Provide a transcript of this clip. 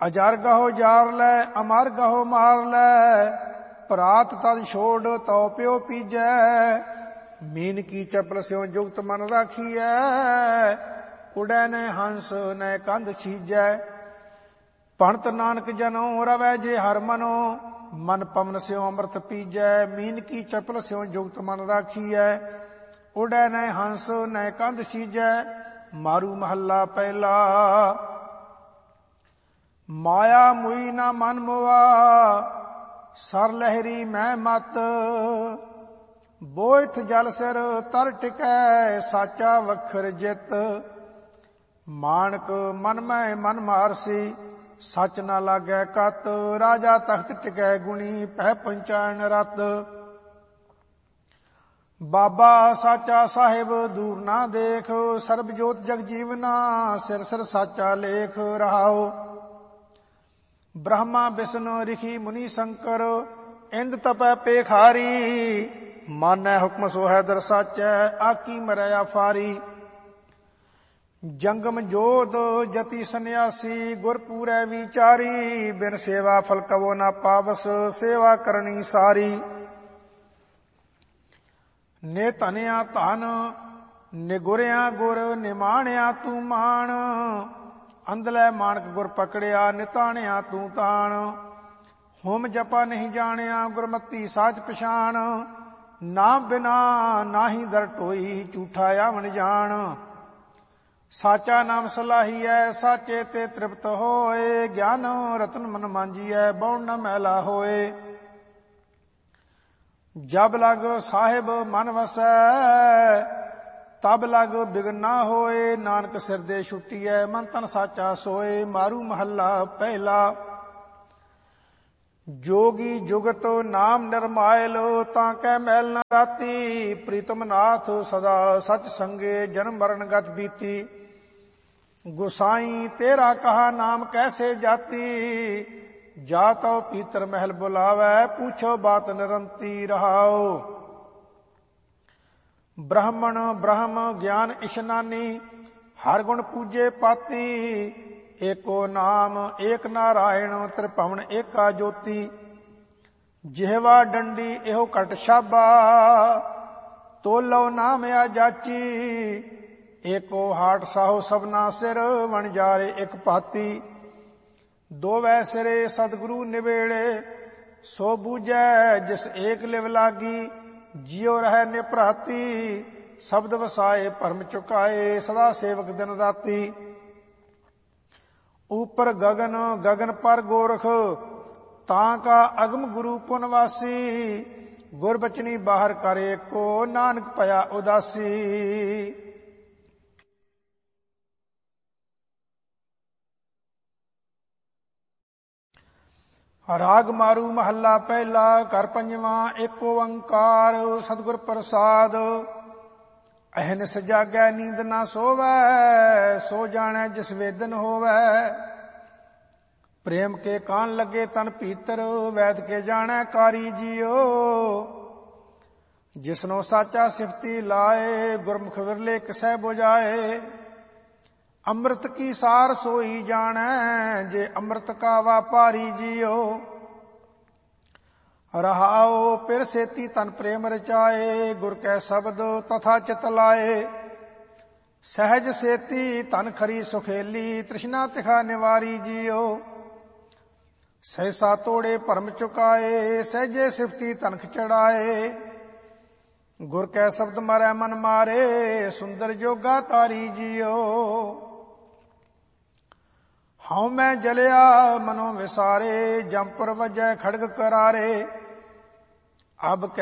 ਅਜਰ ਗਹੋ jar ਲੈ, ਅਮਰ ਗਹੋ ਮਾਰ ਲੈ, ਭਰਾਤ ਤਦ ਛੋੜ ਤਉ ਪਿਓ ਪੀਜੈ। ਮੀਨ ਕੀ ਚਪਲ ਸਿਉ ਜੁਗਤ ਮਨ ਰਾਖੀਐ, ਉਡੈ ਨੈ ਹੰਸ ਨੈ ਕੰਧ ਛੀਜੈ। ਭਣਤ ਨਾਨਕ ਜਨੋ ਰਵੈ ਜੇ ਹਰ ਮਨੋ, ਮਨ ਪਵਨ ਸਿਉ ਅੰਮ੍ਰਿਤ ਪੀਜੈ। ਮੀਨ ਕੀ ਚਪਲ ਸਿਉ ਜੁਗਤ ਮਨ ਰਾਖੀਐ, ਉਡੈ ਨੈ ਹੰਸ ਨੈ ਕੰਧ ਛੀਜੈ। ਮਾਰੂ ਮਹੱਲਾ ਪਹਿਲਾ। ਮਾਇਆ ਮੁਈ ਨਾ ਮਨ ਮੁਆ, ਸਰ ਲਹਿਰੀ ਮੈਂ ਮਤ। ਬੋਇਥ ਜਲ ਸਿਰ ਤਰ ਟਿਕੈ, ਸਾਚਾ ਵਖਰ ਜਿਤ। ਮਾਣਕ ਮਨ ਮੈਂ ਮਨ ਮਾਰਸੀ, ਸੱਚ ਨਾ ਲਾਗੈ ਕਤ। ਰਾਜਾ ਤਖਤ ਟਿਕੈ ਗੁਣੀ, ਪਹਿ ਪੰਚਾਇਣ ਰਤ। ਬਾਬਾ ਸਾਚਾ ਸਾਹਿਬ ਦੂਰ ਨਾ ਦੇਖ, ਸਰਬ ਜੋਤ ਜਗ ਜੀਵਨਾ, ਸਿਰ ਸਿਰ ਸਾਚਾ ਲੇਖ ਰਹਾਓ। ਬ੍ਰਹਮਾ ਬਿਸ਼ਨ ਰਿਖੀ ਮੁਨੀ ਸ਼ੰਕਰ, ਇੰਦ ਤਪੈ ਪੇਖਾਰੀ। ਮਾਨੈ ਹੁਕਮ ਸੋਹੈ ਦਰ ਸਾਚੈ, ਆਕੀ ਮਰੈ ਆਫਾਰੀ। ਜੰਗਮ ਜੋਧ ਜਤੀ ਸੰਨਿਆਸੀ, ਗੁਰ ਪੂਰੈ ਵਿਚਾਰੀ। ਬਿਨ ਸੇਵਾ ਫਲ ਕਵੋ ਨਾ ਪਾਵਸ, ਸੇਵਾ ਕਰਨੀ ਸਾਰੀ। ਨੇ ਧਨਿਆ ਧਨ, ਨਿਗੁਰਿਆ ਗੁਰ, ਨਿਮਾਣਿਆ ਤੂੰ ਮਾਣ। ਅੰਧਲੇ ਮਾਣਕ ਗੁਰ ਪਕੜਿਆ, ਨਿਤਾਣਿਆ ਤੂੰ ਤਾਣ। ਹੋਮ ਜਪਾ ਨਹੀਂ ਜਾਣਿਆ, ਗੁਰਮਤੀ ਸਾਚ ਪਛਾਣ। ਨਾਮ ਬਿਨਾ ਨਾਹੀ ਦਰ ਟੋਈ, ਝੂਠਾ ਆਵਣ ਜਾਣ। ਸਾਚਾ ਨਾਮ ਸਲਾਹੀਐ, ਸਾਚੇ ਤੇ ਤ੍ਰਿਪਤ ਹੋਏ। ਗਿਆਨ ਰਤਨ ਮਨ ਮਾਂਜੀਐ, ਬਉ ਨ ਮੈਲਾ ਹੋਏ। ਜਬ ਲਗ ਸਾਹਿਬ ਮਨ ਵਸੈ, ਤਬ ਲਗ ਬਿਗਨ ਨਾ ਹੋਏ। ਨਾਨਕ ਸਿਰ ਦੇ ਛੁੱਟੀਐ, ਮਨ ਤਨ ਸਾਚਾ ਸੋਏ। ਮਾਰੂ ਮਹੱਲਾ ਪਹਿਲਾ। ਜੋਗੀ ਜੁਗਤ ਨਾਮ ਨਿਰਮਾਇਲ, ਤਾਂ ਕੈ ਮੈਲ ਨ ਰਾਤੀ। ਪ੍ਰੀਤਮ ਨਾਥ ਸਦਾ ਸਚ ਸੰਗੇ, ਜਨਮ ਮਰਨ ਗਤ ਬੀਤੀ। ਗੁਸਾਈ ਤੇਰਾ ਕਹਾ ਨਾਮ ਕੈਸੇ ਜਾਤੀ। ਜਾ ਤਉ ਪੀਤਰ ਮਹਿਲ ਬੁਲਾਵੈ, ਪੁੱਛੋ ਬਾਤ ਨਿਰੰਤੀ ਰਹਾਓ। ਬ੍ਰਾਹਮਣ ਬ੍ਰਹਮ ਗਿਆਨ ਇਸ਼ਨਾਨੀ, ਹਰ ਗੁਣ ਪੂਜੇ ਪਾਤੀ। ਏਕੋ ਨਾਮ ਏਕ ਨਾਰਾਇਣ, ਤ੍ਰਿਭਵਨ ਏਕਾ ਜੋਤੀ। ਜਿਹਵਾ ਡੰਡੀ ਇਹੋ ਘਟ ਛਾਬਾ, ਤੋਲੋ ਨਾਮ ਆ ਜਾਚੀ। ਏਕੋ ਹਾਟ ਸਾਹੋ ਸਭਨਾ ਸਿਰ, ਵਣਜਾਰੇ ਇਕ ਭਾਤੀ। ਦੋਵੈ ਸਿਰੇ ਸਤਿਗੁਰੂ ਨਿਵੇੜੇ, ਸੋ ਬੂਝੈ ਜਿਸ ਏਕ ਲਿਵ ਲਾਗੀ। ਜਿਉ ਰਹਿ ਨਿਭਰਾਤੀ, ਸ਼ਬਦ ਵਸਾਏ ਭਰਮ ਚੁਕਾਏ। ਸਦਾ ਸੇਵਕ ਦਿਨ ਰਾਤੀ। ਉਪਰ ਗਗਨ ਗਗਨ ਪਰ ਗੋਰਖ, ਤਾਂ ਕਾ ਅਗਮ ਗੁਰੂ ਪੁਨਵਾਸੀ। ਗੁਰਬਚਨੀ ਬਾਹਰ ਕਰ ਏਕੋ, ਨਾਨਕ ਭਇਆ ਉਦਾਸੀ। ਰਾਗ ਮਾਰੂ ਮਹੱਲਾ ਪਹਿਲਾ। ਘਰ ਪੰਜਵਾਂ। ਏਕ ਓੰਕਾਰ ਸਤਿਗੁਰ ਪ੍ਰਸਾਦ। ਅਹਨਿਸ ਜਾਗੈ ਨੀਂਦ ਨਾ ਸੋਵੈ, ਸੋ ਜਾਣੈ ਜਿਸ ਵੇਦਨ ਹੋਵੈ। ਪ੍ਰੇਮ ਕੇ ਕਾਨ ਲੱਗੇ ਤਨ ਭੀਤਰ, ਵੈਦ ਕੇ ਜਾਣੈ ਕਾਰੀ ਜੀਓ। ਜਿਸਨੋ ਸਾਚਾ ਸਿਫਤੀ ਲਾਏ, ਗੁਰਮੁਖ ਵਿਰਲੇ ਕਿਸੈ ਬੁਝਾਏ। ਅੰਮ੍ਰਿਤ ਕੀ ਸਾਰ ਸੋਈ ਜਾਣੈ, ਜੇ ਅੰਮ੍ਰਿਤ ਕਾ ਵਾਪਾਰੀ ਜੀਓ। ਰਹਾਓ ਪਿਰ ਸੇਤੀ ਤਨ ਪ੍ਰੇਮ ਰਚਾਏ, ਗੁਰ ਕੈ ਸ਼ਬਦ ਤਥਾ ਚਿਤ ਲਾਏ। ਸਹਿਜ ਸੇਤੀ ਤਨ ਖਰੀ ਸੁਖੇਲੀ, ਤ੍ਰਿਸ਼ਨਾ ਤਿਖਾ ਨਿਵਾਰੀ ਜੀਓ। ਸਹਿਸਾ ਤੋੜੇ ਭਰਮ ਚੁਕਾਏ, ਸਹਿਜੇ ਸਿਫਤੀ ਤਨਖ ਚੜਾਏ। ਗੁਰ ਕੈ ਸ਼ਬਦ ਮਰੈ ਮਨ ਮਾਰੇ, ਸੁੰਦਰ ਜੋਗਾ ਤਾਰੀ ਜੀਓ। ਹਉ ਮੈਂ ਜਲਿਆ ਮਨੋ ਵਿਸਾਰੇ, ਜੰਪੁਰ ਵਜੈ ਖੜਗ ਕਰਾਰੇ। ਅਬ